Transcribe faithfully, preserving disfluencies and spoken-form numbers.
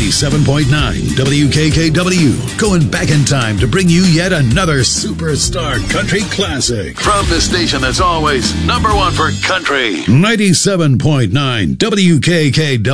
ninety-seven point nine W K K W, going back in time to bring you yet another superstar country classic. From the station that's always number one for country. ninety-seven point nine W K K W.